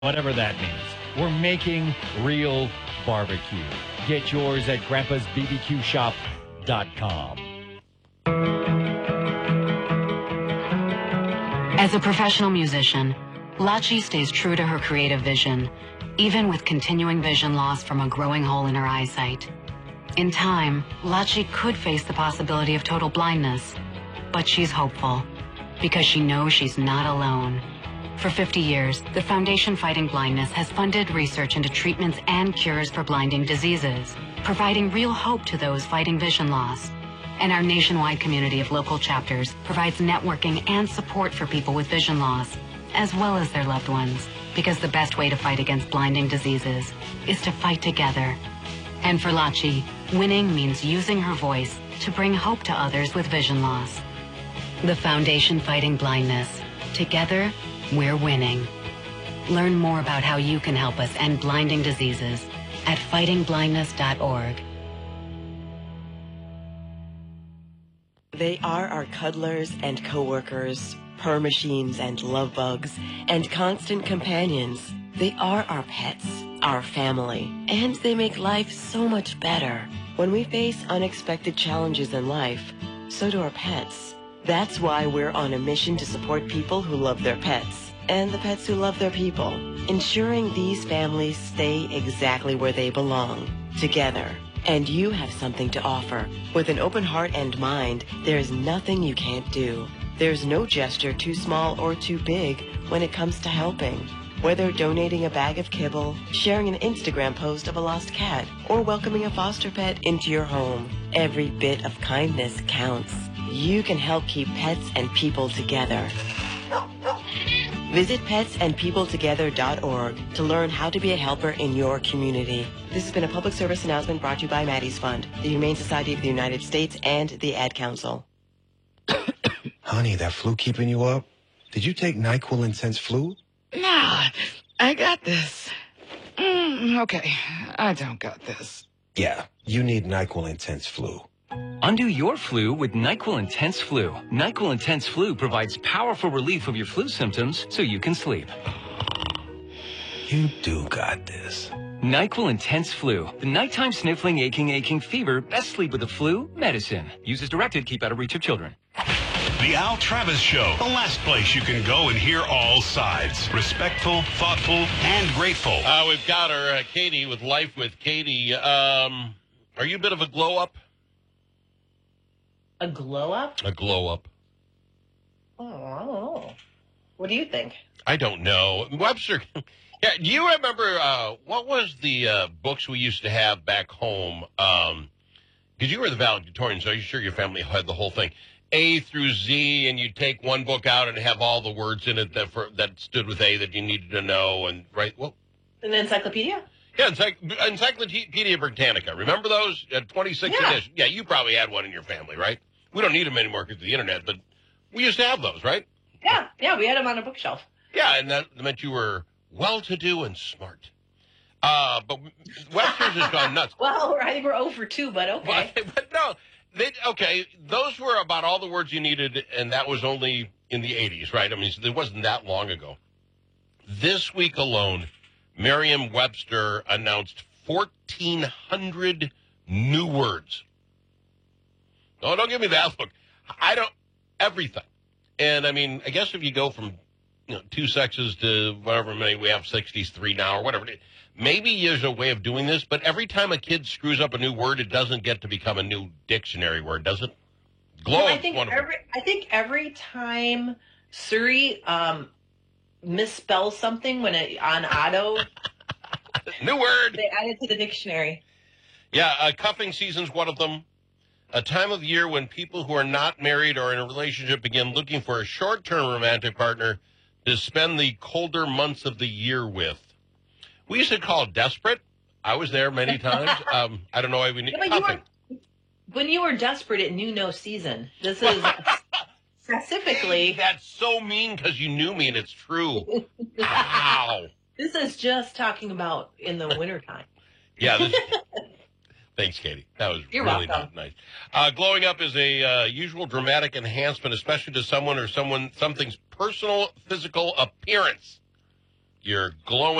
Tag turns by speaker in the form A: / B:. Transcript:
A: whatever that means. We're making real barbecue. Get yours at Grandpa'sBBQShop.com.
B: As a professional musician, Lachi stays true to her creative vision, even with continuing vision loss from a growing hole in her eyesight. In time, Lachi could face the possibility of total blindness, but she's hopeful because she knows she's not alone. For 50 years, the Foundation Fighting Blindness has funded research into treatments and cures for blinding diseases, providing real hope to those fighting vision loss. And our nationwide community of local chapters provides networking and support for people with vision loss, as well as their loved ones, because the best way to fight against blinding diseases is to fight together. And for Lachi, winning means using her voice to bring hope to others with vision loss. The Foundation Fighting Blindness. Together, we're winning. Learn more about how you can help us end blinding diseases at fightingblindness.org.
C: They are our cuddlers and coworkers, purr machines and love bugs, and constant companions. They are our pets, our family, and they make life so much better. When we face unexpected challenges in life, so do our pets. That's why we're on a mission to support people who love their pets and the pets who love their people, ensuring these families stay exactly where they belong, together. And you have something to offer. With an open heart and mind, there's nothing you can't do. There's no gesture too small or too big when it comes to helping. Whether donating a bag of kibble, sharing an Instagram post of a lost cat, or welcoming a foster pet into your home, every bit of kindness counts. You can help keep pets and people together. Visit petsandpeopletogether.org to learn how to be a helper in your community. This has been a public service announcement brought to you by Maddie's Fund, the Humane Society of the United States, and the Ad Council.
D: Honey, that flu keeping you up? Did you take NyQuil Intense Flu?
E: Nah, I got this. Okay, I don't got this.
D: Yeah, you need NyQuil Intense Flu.
F: Undo your flu with NyQuil Intense Flu. NyQuil Intense Flu provides powerful relief of your flu symptoms so you can sleep.
D: You do got this.
F: NyQuil Intense Flu. The nighttime sniffling, aching fever. Best sleep with the flu medicine. Use as directed. Keep out of reach of children.
G: The Al Travis Show, the last place you can go and hear all sides. Respectful, thoughtful, and grateful.
H: We've got our Katie with Life with Katie. Are you a bit of a glow-up?
I: A glow-up?
H: A glow-up.
I: Oh, I don't know. What do you think?
H: I don't know. Webster, yeah, do you remember, what was the books we used to have back home? Because you were the valedictorian, so I'm sure your family had the whole thing. A through Z, and you'd take one book out and have all the words in it that stood with A that you needed to know, and right? Well,
I: an encyclopedia?
H: Yeah, Encyclopedia Britannica. Remember those? 26th edition. Yeah, you probably had one in your family, right? We don't need them anymore because of the internet, but we used to have those, right?
I: Yeah, we had them on a bookshelf.
H: Yeah, and that meant you were well-to-do and smart. But Webster's has gone nuts.
I: Well, I think we're 0 for 2, but okay.
H: But no. Those were about all the words you needed, and that was only in the 80s, right? I mean, it wasn't that long ago. This week alone, Merriam-Webster announced 1,400 new words. Oh, don't give me that look. Everything. And, I mean, I guess if you go from, two sexes to whatever many we have, 63 now or whatever it is, maybe there's a way of doing this, but every time a kid screws up a new word, it doesn't get to become a new dictionary word, does it? Glow
I: I think every time Siri misspells something on auto,
H: new word,
I: they add it to the dictionary.
H: Yeah, cuffing season's one of them. A time of year when people who are not married or in a relationship begin looking for a short-term romantic partner to spend the colder months of the year with. We used to call it desperate. I was there many times. I don't know why we need cuffing.
I: When you were desperate, it knew no season. This is specifically...
H: That's so mean because you knew me and it's true. Wow.
I: This is just talking about in the wintertime.
H: Yeah. Thanks, Katie. That was really nice. Glowing up is a usual dramatic enhancement, especially to someone or something's personal physical appearance. You're glowing.